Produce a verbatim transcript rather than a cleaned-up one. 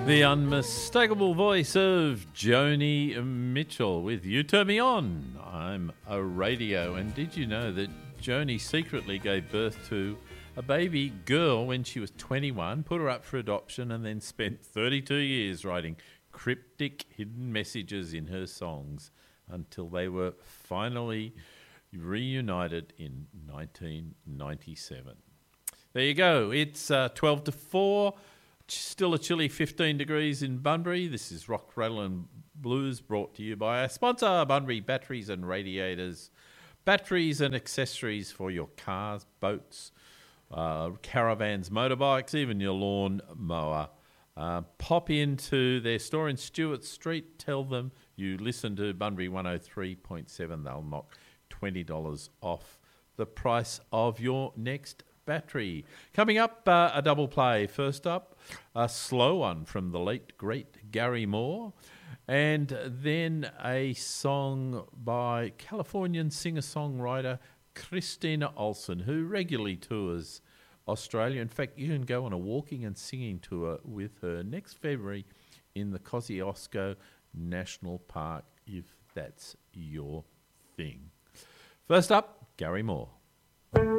The unmistakable voice of Joni Mitchell with You Turn Me On. I'm a radio. And did you know that Joni secretly gave birth to a baby girl when she was twenty-one, put her up for adoption, and then spent thirty-two years writing cryptic hidden messages in her songs until they were finally reunited in nineteen ninety-seven. There you go. It's uh, twelve to four. Still a chilly fifteen degrees in Bunbury. This is Rock, Rattle and Blues, brought to you by our sponsor, Bunbury Batteries and Radiators. Batteries and accessories for your cars, boats, uh, caravans, motorbikes, even your lawn mower. Uh, pop into their store in Stewart Street. Tell them you listen to Bunbury one oh three point seven. They'll knock twenty dollars off the price of your next battery. Coming up, uh, a double play. First up, a slow one from the late, great Gary Moore, and then a song by Californian singer-songwriter Christina Olson, who regularly tours Australia. In fact, you can go on a walking and singing tour with her next February in the Kosciuszko National Park, if that's your thing. First up, Gary Moore.